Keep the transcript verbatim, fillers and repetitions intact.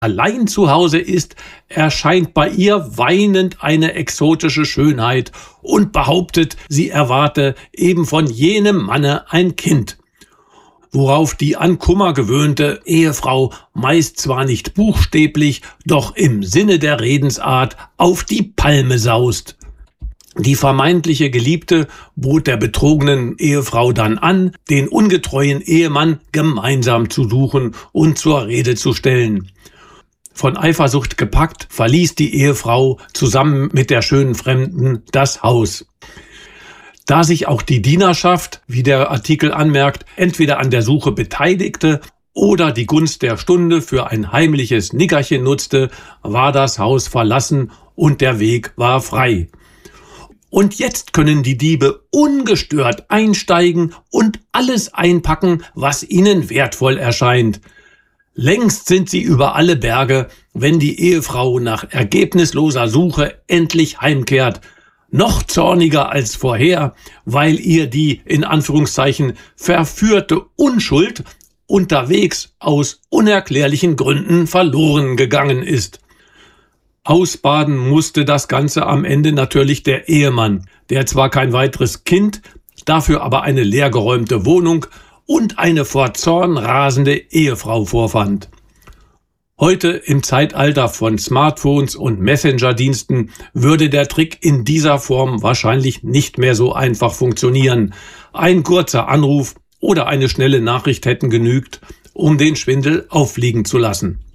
allein zu Hause ist, erscheint bei ihr weinend eine exotische Schönheit und behauptet, sie erwarte eben von jenem Manne ein Kind. Worauf die an Kummer gewöhnte Ehefrau meist zwar nicht buchstäblich, doch im Sinne der Redensart auf die Palme saust. Die vermeintliche Geliebte bot der betrogenen Ehefrau dann an, den ungetreuen Ehemann gemeinsam zu suchen und zur Rede zu stellen. Von Eifersucht gepackt, verließ die Ehefrau zusammen mit der schönen Fremden das Haus. Da sich auch die Dienerschaft, wie der Artikel anmerkt, entweder an der Suche beteiligte oder die Gunst der Stunde für ein heimliches Nickerchen nutzte, war das Haus verlassen und der Weg war frei. Und jetzt können die Diebe ungestört einsteigen und alles einpacken, was ihnen wertvoll erscheint. Längst sind sie über alle Berge, wenn die Ehefrau nach ergebnisloser Suche endlich heimkehrt. Noch zorniger als vorher, weil ihr die, in Anführungszeichen, verführte Unschuld unterwegs aus unerklärlichen Gründen verloren gegangen ist. Ausbaden musste das Ganze am Ende natürlich der Ehemann, der zwar kein weiteres Kind, dafür aber eine leergeräumte Wohnung und eine vor Zorn rasende Ehefrau vorfand. Heute im Zeitalter von Smartphones und Messenger-Diensten würde der Trick in dieser Form wahrscheinlich nicht mehr so einfach funktionieren. Ein kurzer Anruf oder eine schnelle Nachricht hätten genügt, um den Schwindel auffliegen zu lassen.